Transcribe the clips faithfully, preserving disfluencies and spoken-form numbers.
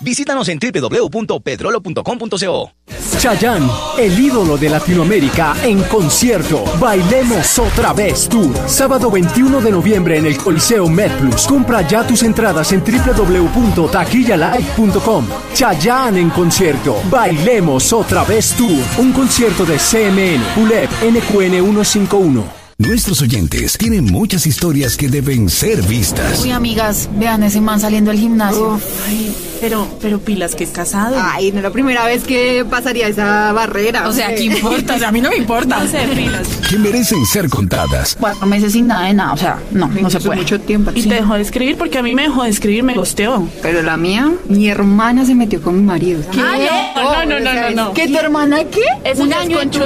Visítanos en doble u doble u doble u punto pedrolo punto com punto co. Chayanne, el ídolo de Latinoamérica, en concierto. Bailemos otra vez Tour. Sábado veintiuno de noviembre en el Coliseo MedPlus. Compra ya tus entradas en doble u doble u doble u punto taquilla live punto com. Chayanne en concierto. Bailemos otra vez Tour. Un concierto de C M N, U L E P, N Q N ciento cincuenta y uno. Nuestros oyentes tienen muchas historias que deben ser vistas. Uy, amigas, vean ese man saliendo del gimnasio. Uf, ay, pero, pero pilas que es casado. Ay, no es la primera vez que pasaría esa barrera. O sea, ¿qué importa? O sea, a mí no me importa. No sé, pilas. Que merecen ser contadas. Cuatro meses sin nada de nada, o sea, no, no se puede. Mucho tiempo. Y Sí. te dejó de escribir porque a mí me dejó de escribir, me gosteó. Pero la mía, mi hermana se metió con mi marido. ¿Qué? No, no, no, no, no. ¿Qué, tu hermana qué? Eso Un ya es año conchudo.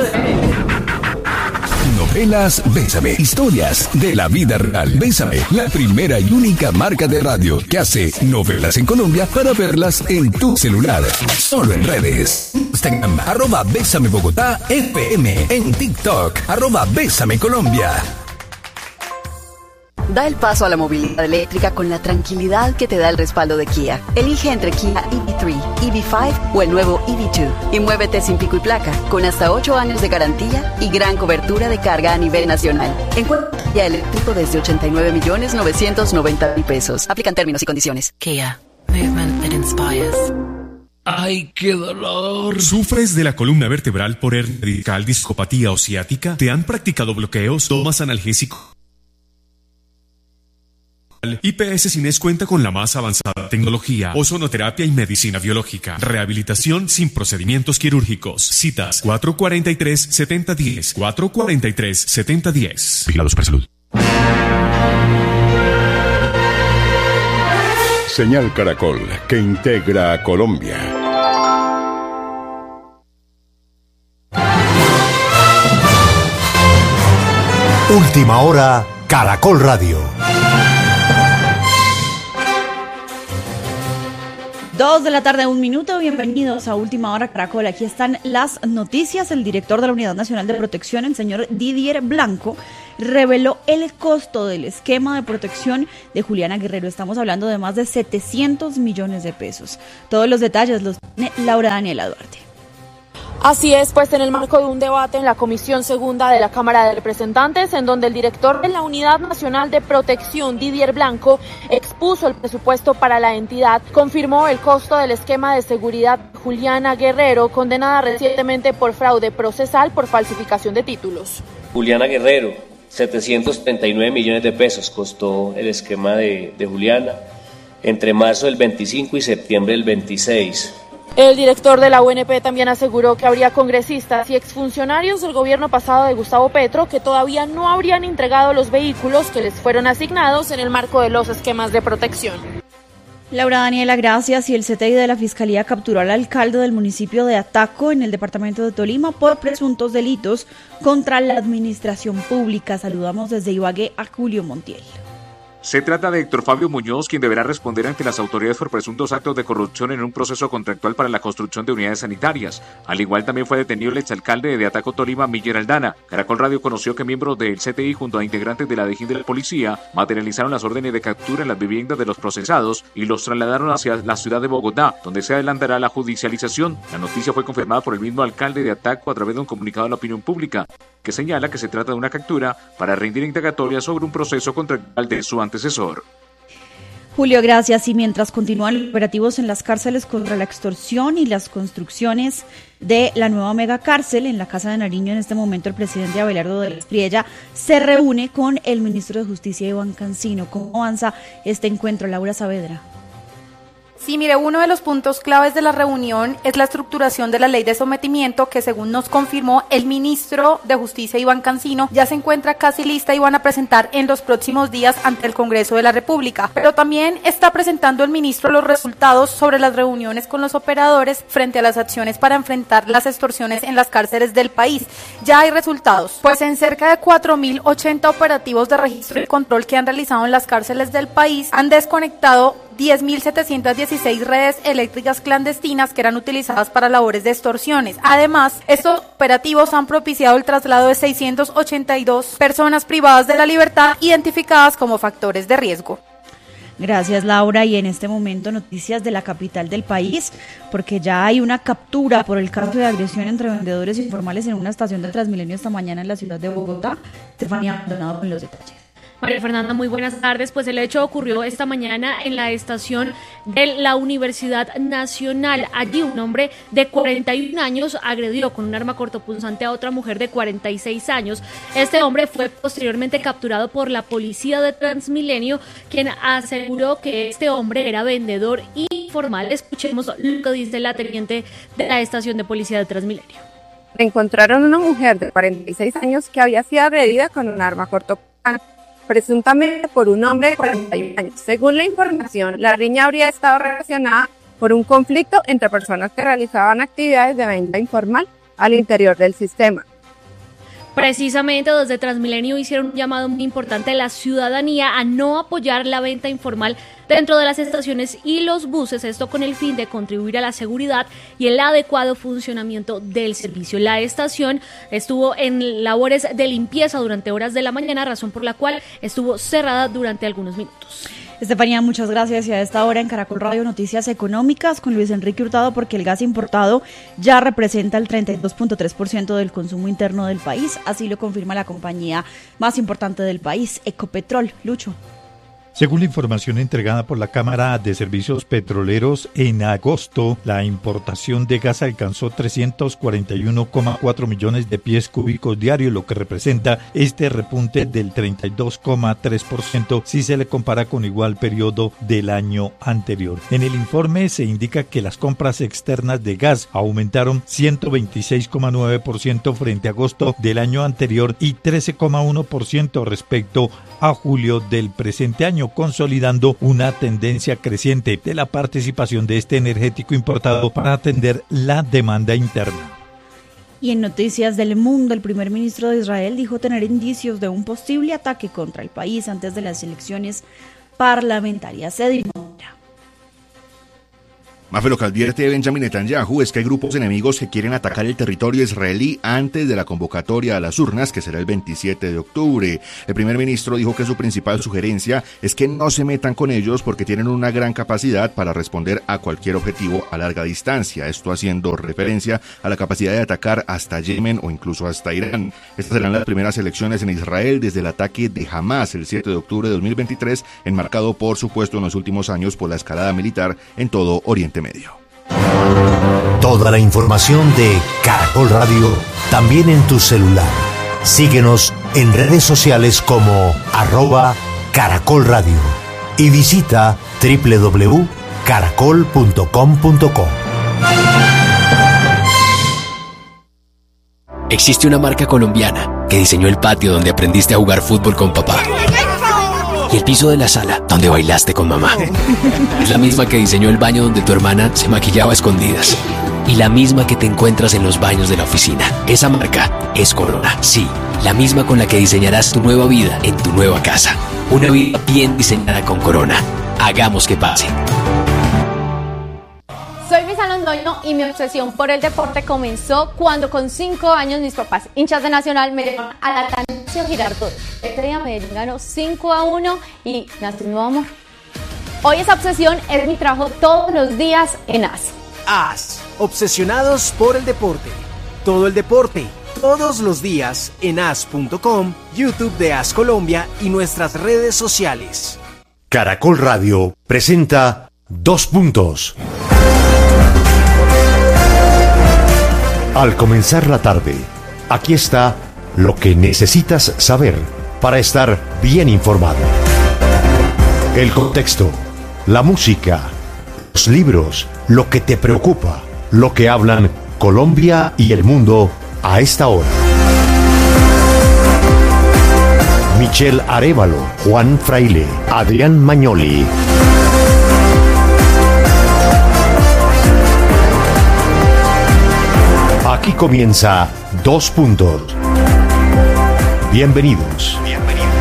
Novelas Bésame. Historias de la vida real. Bésame, la primera y única marca de radio que hace novelas en Colombia para verlas en tu celular. Solo en redes. Instagram, arroba Bésame Bogotá F M. En TikTok, arroba Bésame Colombia. Da el paso a la movilidad eléctrica con la tranquilidad que te da el respaldo de Kia. Elige entre Kia E V tres, E V cinco o el nuevo E V dos y muévete sin pico y placa, con hasta ocho años de garantía y gran cobertura de carga a nivel nacional. Encuentra Kia eléctrico desde ochenta y nueve millones novecientos noventa mil pesos. Aplican términos y condiciones. Kia, movement that inspires. ¡Ay, qué dolor! ¿Sufres de la columna vertebral por hernia discal, discopatía o ciática? ¿Te han practicado bloqueos? ¿Tomas analgésico? I P S Cines cuenta con la más avanzada tecnología, ozonoterapia y medicina biológica. Rehabilitación sin procedimientos quirúrgicos. Citas cuatro cuatro tres, siete cero uno cero, cuatro cuatro tres, siete cero uno cero. Vigilados por salud. Señal Caracol, que integra a Colombia. Última hora, Caracol Radio. Dos de la tarde, un minuto. Bienvenidos a Última Hora Caracol. Aquí están las noticias. El director de la Unidad Nacional de Protección, el señor Didier Blanco, reveló el costo del esquema de protección de Juliana Guerrero. Estamos hablando de más de setecientos millones de pesos. Todos los detalles los tiene Laura Daniela Duarte. Así es, pues en el marco de un debate en la Comisión Segunda de la Cámara de Representantes, en donde el director de la Unidad Nacional de Protección, Didier Blanco, expuso el presupuesto para la entidad, confirmó el costo del esquema de seguridad de Juliana Guerrero, condenada recientemente por fraude procesal por falsificación de títulos. Juliana Guerrero, setecientos treinta y nueve millones de pesos costó el esquema de, de Juliana entre marzo del veinticinco y septiembre del veintiséis. El director de la U N P también aseguró que habría congresistas y exfuncionarios del gobierno pasado de Gustavo Petro que todavía no habrían entregado los vehículos que les fueron asignados en el marco de los esquemas de protección. Laura Daniela, gracias. Y el C T I de la Fiscalía capturó al alcalde del municipio de Ataco, en el departamento de Tolima, por presuntos delitos contra la administración pública. Saludamos desde Ibagué a Julio Montiel. Se trata de Héctor Fabio Muñoz, quien deberá responder ante las autoridades por presuntos actos de corrupción en un proceso contractual para la construcción de unidades sanitarias. Al igual también fue detenido el exalcalde de Ataco, Tolima, Miller Aldana. Caracol Radio conoció que miembros del C T I junto a integrantes de la D I J de la policía materializaron las órdenes de captura en las viviendas de los procesados y los trasladaron hacia la ciudad de Bogotá, donde se adelantará la judicialización. La noticia fue confirmada por el mismo alcalde de Ataco a través de un comunicado a la opinión pública, que señala que se trata de una captura para rendir indagatoria sobre un proceso contractual de su antecesor. Julio, gracias. Y mientras continúan los operativos en las cárceles contra la extorsión y las construcciones de la nueva megacárcel en la Casa de Nariño, en este momento el presidente Abelardo de la Espriella se reúne con el ministro de Justicia, Iván Cancino. ¿Cómo avanza este encuentro, Laura Saavedra? Sí, mire, uno de los puntos claves de la reunión es la estructuración de la ley de sometimiento que, según nos confirmó el ministro de Justicia, Iván Cancino, ya se encuentra casi lista y van a presentar en los próximos días ante el Congreso de la República. Pero también está presentando el ministro los resultados sobre las reuniones con los operadores frente a las acciones para enfrentar las extorsiones en las cárceles del país. Ya hay resultados, pues en cerca de cuatro mil ochenta operativos de registro y control que han realizado en las cárceles del país, han desconectado diez mil setecientas dieciséis redes eléctricas clandestinas que eran utilizadas para labores de extorsiones. Además, estos operativos han propiciado el traslado de seiscientas ochenta y dos personas privadas de la libertad identificadas como factores de riesgo. Gracias, Laura. Y en este momento noticias de la capital del país, porque ya hay una captura por el caso de agresión entre vendedores informales en una estación de Transmilenio esta mañana en la ciudad de Bogotá. Estefanía Maldonado con los detalles. María Fernanda, muy buenas tardes. Pues el hecho ocurrió esta mañana en la estación de la Universidad Nacional. Allí un hombre de cuarenta y un años agredió con un arma cortopunzante a otra mujer de cuarenta y seis años. Este hombre fue posteriormente capturado por la policía de Transmilenio, quien aseguró que este hombre era vendedor informal. Escuchemos lo que dice la teniente de la estación de policía de Transmilenio. Encontraron una mujer de cuarenta y seis años que había sido agredida con un arma cortopunzante, presuntamente por un hombre de cuarenta y un años. Según la información, la riña habría estado relacionada por un conflicto entre personas que realizaban actividades de venta informal al interior del sistema. Precisamente desde Transmilenio hicieron un llamado muy importante a la ciudadanía a no apoyar la venta informal dentro de las estaciones y los buses, esto con el fin de contribuir a la seguridad y el adecuado funcionamiento del servicio. La estación estuvo en labores de limpieza durante horas de la mañana, razón por la cual estuvo cerrada durante algunos minutos. Estefanía, muchas gracias. Y a esta hora en Caracol Radio Noticias Económicas con Luis Enrique Hurtado, porque el gas importado ya representa el treinta y dos punto tres por ciento del consumo interno del país. Así lo confirma la compañía más importante del país, Ecopetrol. Lucho. Según la información entregada por la Cámara de Servicios Petroleros, en agosto la importación de gas alcanzó trescientos cuarenta y uno coma cuatro millones de pies cúbicos diarios, lo que representa este repunte del treinta y dos coma tres por ciento si se le compara con igual periodo del año anterior. En el informe se indica que las compras externas de gas aumentaron ciento veintiséis coma nueve por ciento frente a agosto del año anterior y trece coma uno por ciento respecto a julio del presente año, consolidando una tendencia creciente de la participación de este energético importado para atender la demanda interna. Y en noticias del mundo, el primer ministro de Israel dijo tener indicios de un posible ataque contra el país antes de las elecciones parlamentarias. Edwin Moura. Mafe, lo que advierte Benjamin Netanyahu es que hay grupos enemigos que quieren atacar el territorio israelí antes de la convocatoria a las urnas, que será el veintisiete de octubre. El primer ministro dijo que su principal sugerencia es que no se metan con ellos porque tienen una gran capacidad para responder a cualquier objetivo a larga distancia, esto haciendo referencia a la capacidad de atacar hasta Yemen o incluso hasta Irán. Estas serán las primeras elecciones en Israel desde el ataque de Hamas el siete de octubre de dos mil veintitrés, enmarcado por supuesto en los últimos años por la escalada militar en todo Oriente Medio. Toda la información de Caracol Radio también en tu celular. Síguenos en redes sociales como arroba Caracol Radio y visita doble u doble u doble u punto caracol punto com punto co. Existe una marca colombiana que diseñó el patio donde aprendiste a jugar fútbol con papá y el piso de la sala donde bailaste con mamá. Es la misma que diseñó el baño donde tu hermana se maquillaba a escondidas y la misma que te encuentras en los baños de la oficina. Esa marca es Corona. Sí, la misma con la que diseñarás tu nueva vida en tu nueva casa. Una vida bien diseñada con Corona. Hagamos que pase. Soy Misa Londoño y mi obsesión por el deporte comenzó cuando con cinco años mis papás, hinchas de Nacional, me llevaron a la Atanasio Girardot. Este día Medellín ganó cinco a uno y nació un nuevo amor. Hoy esa obsesión es mi trabajo todos los días en A S. A S, obsesionados por el deporte. Todo el deporte, todos los días en A S punto com, YouTube de A S Colombia y nuestras redes sociales. Caracol Radio presenta Dos Puntos. Al comenzar la tarde, aquí está lo que necesitas saber para estar bien informado. El contexto, la música, los libros, lo que te preocupa, lo que hablan Colombia y el mundo a esta hora. Michelle Arévalo, Juan Fraile, Adrián Magnoli. Aquí comienza Dos Puntos. Bienvenidos.